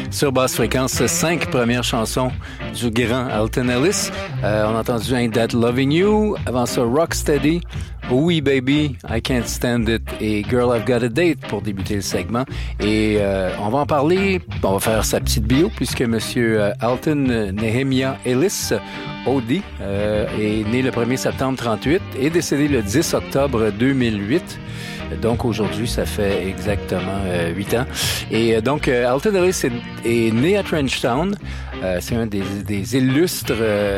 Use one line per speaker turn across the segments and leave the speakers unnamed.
sur Basse Fréquence, 5 premières chansons du grand Alton Ellis. On a entendu Ain't That Loving You, avant ça Rocksteady, Oui Baby, I Can't Stand It et Girl I've Got a Date pour débuter le segment. Et on va en parler, on va faire sa petite bio puisque Monsieur Alton Nehemiah Ellis, O.D., est né le 1er septembre 1938 et décédé le 10 octobre 2008. Donc aujourd'hui, ça fait exactement 8 ans. Et donc, Alton Ellis est né à Trenchtown. C'est un des illustres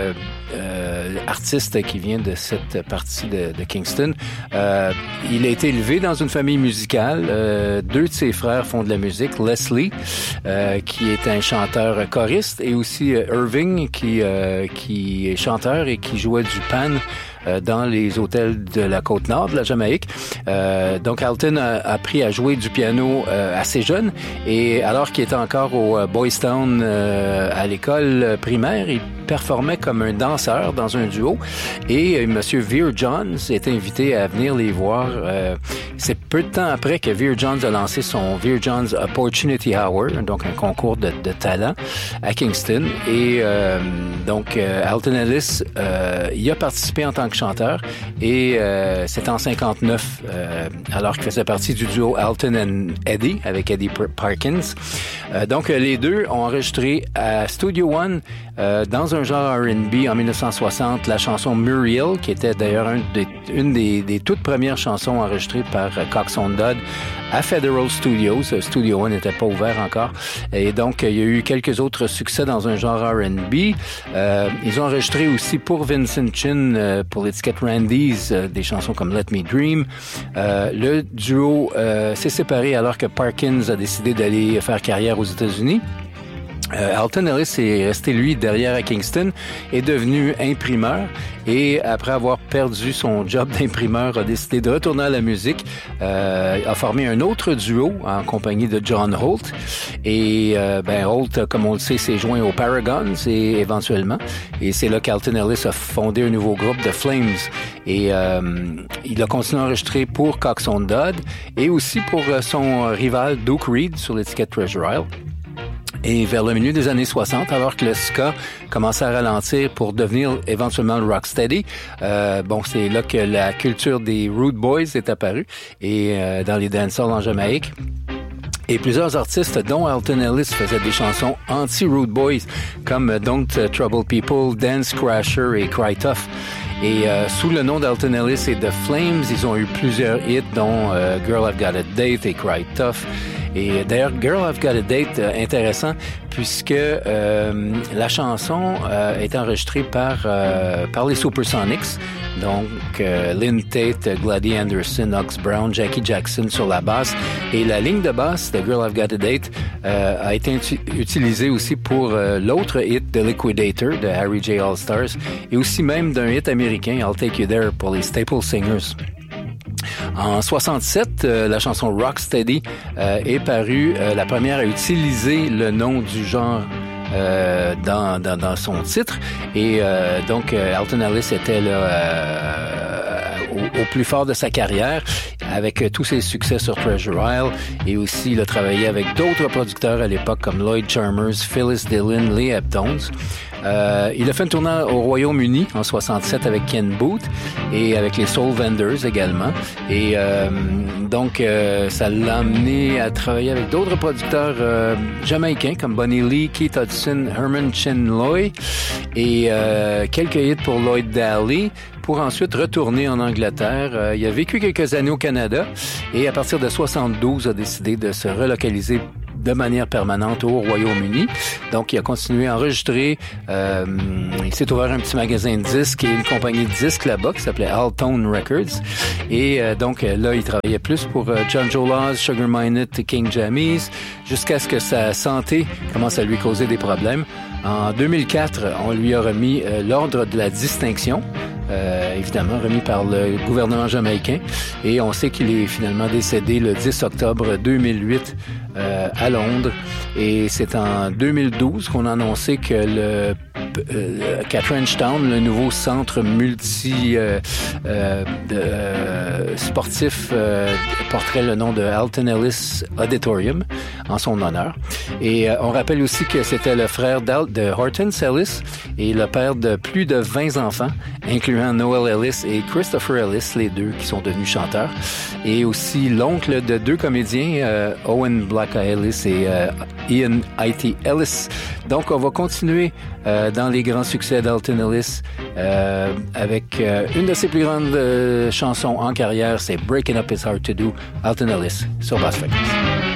artistes qui vient de cette partie de Kingston. Il a été élevé dans une famille musicale. 2 de ses frères font de la musique. Leslie, qui est un chanteur choriste, et aussi Irving, qui est chanteur et qui jouait du pan dans les hôtels de la Côte-Nord de la Jamaïque. Donc, Alton a appris à jouer du piano assez jeune, et alors qu'il était encore au Boys Town à l'école primaire, il performait comme un danseur dans un duo, et Monsieur Veer Johns est invité à venir les voir. C'est peu de temps après que Veer Johns a lancé son Veer Johns Opportunity Hour, donc un concours de talent à Kingston, et donc Alton Ellis y a participé en tant que chanteur, et c'était en 59, alors qu'il faisait partie du duo Alton and Eddie avec Eddie Parkins. Donc les deux ont enregistré à Studio One dans un genre R&B en 1960 la chanson Muriel, qui était d'ailleurs une des toutes premières chansons enregistrées par Coxsone Dodd à Federal Studios. Studio One n'était pas ouvert encore. Et donc, il y a eu quelques autres succès dans un genre R&B. Ils ont enregistré aussi pour Vincent Chin, pour l'étiquette Randy's, des chansons comme Let Me Dream. Le duo s'est séparé alors que Parkins a décidé d'aller faire carrière aux États-Unis. Alton Ellis est resté, lui, derrière à Kingston, est devenu imprimeur, et après avoir perdu son job d'imprimeur, a décidé de retourner à la musique, a formé un autre duo en compagnie de John Holt, et Holt, comme on le sait, s'est joint aux Paragons éventuellement, et c'est là qu'Alton Ellis a fondé un nouveau groupe, The Flames, et il a continué à enregistrer pour Coxsone Dodd et aussi pour son rival Duke Reid sur l'étiquette Treasure Isle. Et vers le milieu des années 60, alors que le ska commençait à ralentir pour devenir éventuellement le rocksteady, c'est là que la culture des Rude Boys est apparue, et dans les dancehall en Jamaïque. Et plusieurs artistes, dont Alton Ellis, faisaient des chansons anti-Rude Boys, comme Don't Trouble People, Dance Crasher et Cry Tough. Et sous le nom d'Alton Ellis et The Flames, ils ont eu plusieurs hits, dont Girl I've Got a Date et Cry Tough. Et d'ailleurs, Girl I've Got a Date, intéressant, puisque la chanson est enregistrée par les Supersonics. Donc, Lynn Tate, Gladys Anderson, Ox Brown, Jackie Jackson sur la basse. Et la ligne de basse de Girl I've Got a Date a été utilisée aussi pour l'autre hit de Liquidator de Harry J. All-Stars, et aussi même d'un hit américain, I'll Take You There, pour les Staple Singers. En 67, la chanson Rocksteady est parue, la première à utiliser le nom du genre dans son titre, et donc Alton Ellis était là au plus fort de sa carrière, avec tous ses succès sur Treasure Isle, et aussi il a travaillé avec d'autres producteurs à l'époque comme Lloyd Charmers, Phyllis Dillon, les Heptones. Il a fait une tournée au Royaume-Uni en 67 avec Ken Booth et avec les Soul Vendors également. Et donc, ça l'a amené à travailler avec d'autres producteurs jamaïcains comme Bonnie Lee, Keith Hudson, Herman Chinloy, et quelques hits pour Lloyd Daly, pour ensuite retourner en Angleterre. Il a vécu quelques années au Canada, et à partir de 72 a décidé de se relocaliser de manière permanente au Royaume-Uni. Donc, il a continué à enregistrer. Il s'est ouvert un petit magasin de disques et une compagnie de disques là-bas qui s'appelait Alltone Records. Et donc, là, il travaillait plus pour John Joe Laws, Sugar Minott, King Jammies, jusqu'à ce que sa santé commence à lui causer des problèmes. En 2004, on lui a remis l'ordre de la distinction, évidemment remis par le gouvernement jamaïcain, et on sait qu'il est finalement décédé le 10 octobre 2008 à Londres, et c'est en 2012 qu'on a annoncé que qu'à Trenchtown, le nouveau centre sportif porterait le nom de Alton Ellis Auditorium en son honneur. Et on rappelle aussi que c'était le frère de Hortense Ellis et le père de plus de 20 enfants, incluant Noel Ellis et Christopher Ellis, les deux qui sont devenus chanteurs. Et aussi l'oncle de 2 comédiens, Owen Blacka Ellis et Ian I.T. Ellis. Donc, on va continuer dans les grands succès d'Alton Ellis avec une de ses plus grandes chansons en carrière, c'est Breaking Up Is Hard to Do, Alton Ellis sur Bass Frequency.